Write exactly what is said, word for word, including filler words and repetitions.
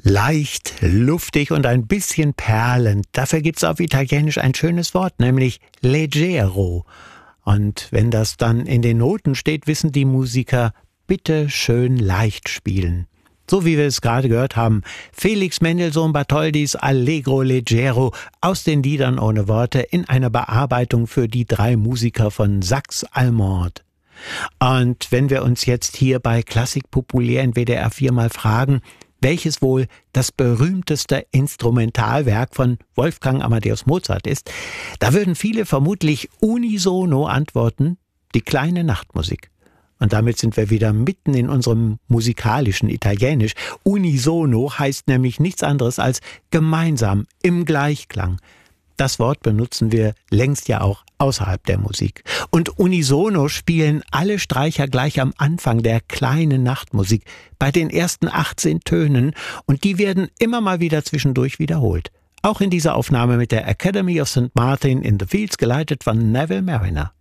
Leicht, luftig und ein bisschen perlend. Dafür gibt's auf Italienisch ein schönes Wort, nämlich leggero. Und wenn das dann in den Noten steht, wissen die Musiker, bitte schön leicht spielen. So wie wir es gerade gehört haben, Felix Mendelssohn Bartholdis Allegro Leggero aus den Liedern ohne Worte in einer Bearbeitung für die drei Musiker von Saxe-Allemande. Und wenn wir uns jetzt hier bei Klassik Populär in W D R vier mal fragen, welches wohl das berühmteste Instrumentalwerk von Wolfgang Amadeus Mozart ist, da würden viele vermutlich unisono antworten, die kleine Nachtmusik. Und damit sind wir wieder mitten in unserem musikalischen Italienisch. Unisono heißt nämlich nichts anderes als gemeinsam, im Gleichklang. Das Wort benutzen wir längst ja auch außerhalb der Musik. Und unisono spielen alle Streicher gleich am Anfang der kleinen Nachtmusik, bei den ersten achtzehn Tönen, und die werden immer mal wieder zwischendurch wiederholt. Auch in dieser Aufnahme mit der Academy of Saint Martin in the Fields, geleitet von Neville Marriner.